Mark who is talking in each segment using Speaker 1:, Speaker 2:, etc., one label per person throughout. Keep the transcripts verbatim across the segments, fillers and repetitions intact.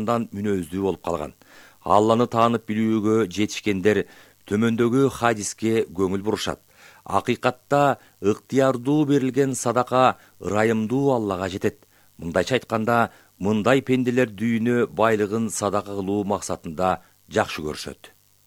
Speaker 1: башкаларынан мүнөздүү болуп калган. Алланы таанып билүүгө жетишкендер төмөндөгү хадиске көңүл бурушат. Акыйкатта ыктыярдуу берилген садака ырайымдуу Аллага жетет. Мындайча айтканда, мындай пенделер дүйнө байлыгын садака кылуу максатында жакшы көрүшөт.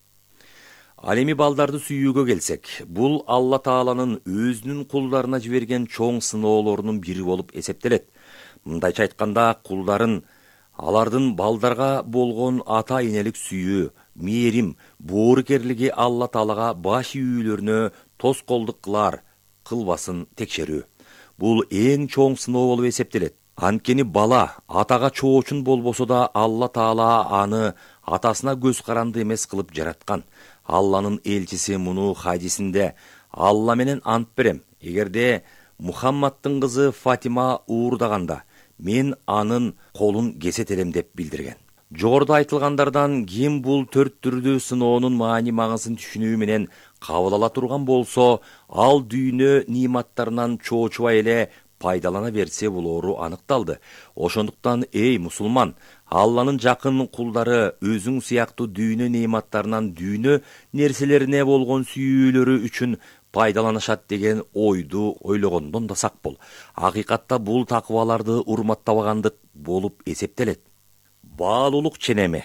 Speaker 1: Ал эми балдарды сүйүүгө келсек, бул Алла Тааланын өзүнүн кулдарына жиберген чоң сыноолорунун бири болуп эсептелет. Мындайча айтканда, кулдарын алардын балдарга болгон ата-энелик сүйүү, мээрим, боорукерлиги Алла Таалага баш ийүүлөрүнө тоскоолдук кылар, кылбасын текшерүү. Бул эң чоң сыноо болуп эсептелет. Анткени бала атага чоочун болбосо да Алла Таала аны атасына көз каранды эмес кылып жараткан. Алланын элчиси муну хадисинде: Алла менен ант берем, эгерде Мухаммадтын кызы Фатима уурдаганда, мен анын колун кесет элем деп билдирген. Жогоруда айтылгандардан ким бул төрт түрдүү сыноонун маани маңызын түшүнүү менен кабыл ала турган болсо, ал дүйнө ниматтарынан чоочубай эле пайдалана берсе болору аныкталды. Ошондуктан эй мусулман, Алланын жакын кулдары өзүң сыяктуу дүйнө ниматтарынан дүйнө нерселерине болгон сүйүүлөрү үчүн пайдаланышат деген ойду ойлогондон да сак бол. Акыйкатта бул такыбаларды урматтабагандык болуп эсептелет. Баалуулук ченеми.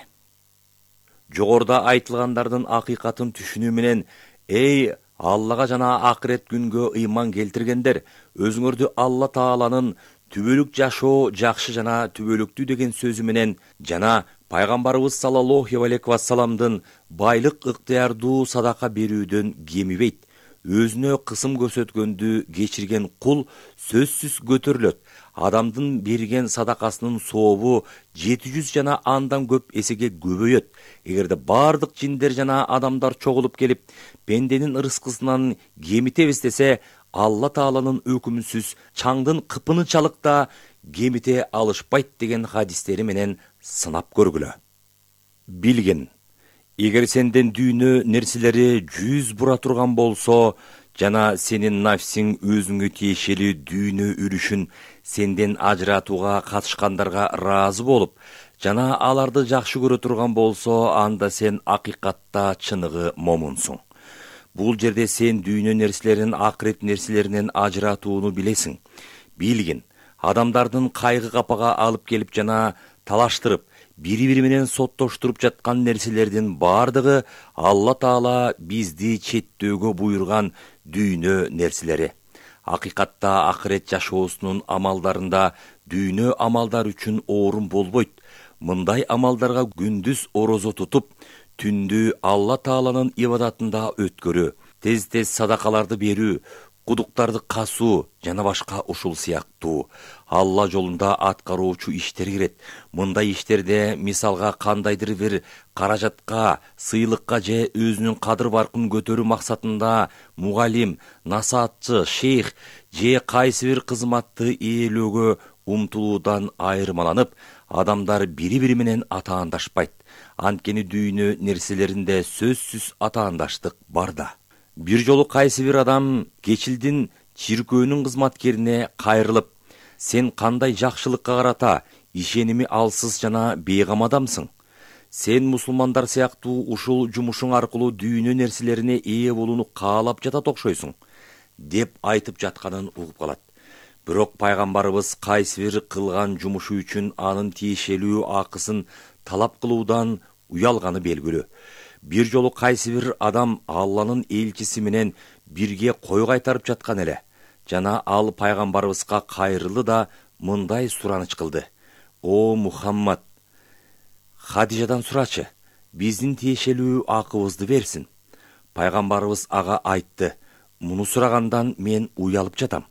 Speaker 1: Жогоруда айтылгандардын акыйкатын түшүнүү менен эй Аллага жана акырет күнгө ыйман келтиргендер, өзүңөрдү Алла Тааланын түбөлүк жашоо жакшы жана түбөлүктүү деген сөзү менен жана пайгамбарыбыз саллаллаху алейхи вассаламдын байлык ыктыярдуу садака берүүдөн кемибейт. Өзүнө кысым көрсөткөндү кечирген кул сөзсүз көтөрүлөт. Адамдын берген садакасынын сообу жети жүз жана андан көп эсеге көбөйөт. Эгерде бардык жиндер жана адамдар чогулуп келип, пенденин ырыскысынан кемитебиз десе, Алла Тааланын өкүмүсүз чаңдын кыпыны чалыкта кемите алышпайт деген хадистери менен сынап көргүлө. Билгин, эгер сенден дүйнө нерселери жүз бура турган болсо, жана сенин нафсиң өзүңө тиешелүү дүйнө үрүшүн сенден ажыратууга катышкандарга ыраазы болуп, жана аларды жакшы көрө турган болсо, анда сен акыйкатта чыныгы момунсуң. Бул жерде сен дүйнө нерселерин акырет нерселеринен ажыратууну билесиң. Билгин, адамдардын кайгы капага алып келип жана талаштырып, бири-бири менен соттоштуруп жаткан нерселердин бардыгы Алла Таала бизди четтөөгө буйрган дүйнө нерселери. Акыйкатта акырет жашоосунун амалдарында дүйнө амалдар үчүн орун болбойт. Мындай амалдарга күндүз орозо тутуп, түндү Алла Тааланын ибадатында өткөрүү, тез-тез садакаларды берүү, кудуктарды касуу жана башка ушул сыяктуу Алла жолунда аткаруучу иштер кирет. Мындай иштерде мисалга кандайдыр бир каражатка, сыйлыкка же өзүнүн кадыр баркын көтөрүү максатында мугалим, насаатчы, шейх же кайсы бир кызматты ээлөөгө умтулуудан айырмаланып, адамдар бири-бири менен атаандашпайт. Анткени дүйнө нерселеринде сөзсүз атаандаштык бар да. Бир жолу кайсы бир адам кечилдин чиркөөнүн кызматкерине кайрылып: сен кандай жакшылыкка карата ишеними алсыз жана бейгам адамсың. Сен мусулмандар сыяктуу ушул жумушуң аркылуу дүйнө нерселерине ээ болууну каалап жатат окшойсуң, деп айтып жатканын угуп калат. Бирок пайгамбарыбыз кайсы бир кылган жумушу үчүн анын тиешелүү акысын талап кылуудан уялганы белгилүү. Бир жолу кайсы бир адам Алланын элчиси менен бирге кой кайтарып жаткан эле, жана ал пайгамбарыбызга кайрылды да мындай сураныч кылды: О Мухаммад, Хадижадан сурачы, биздин тиешелүү акыбызды берсин. Пайгамбарыбыз ага айтты: муну сурагандан мен уялып жатам.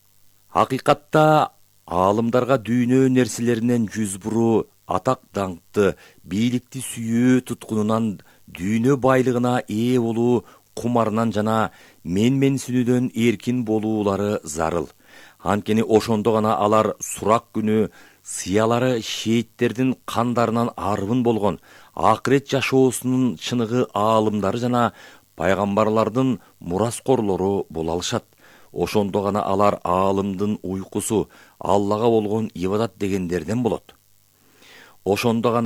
Speaker 1: Акыйкатта аалымдарга дүйнө нерселеринен жүз буруу, атак даңкты, бийликти сүйүү туткунунан, дүйнө байлыгына ээ болуу кумарынан жана мен-менсинүүдөн эркин болуулары зарыл. Анткени ошондо гана алар сурак күнү сыялары шейттердин кандарынан арбын болгон акырет жашоосунун чыныгы аалымдары жана пайгамбарлардын мураскорлору боло алышат. Ошондо гана алар аалымдын уйкусу Аллага болгон ибадат дегендерден болот. Ошондо гана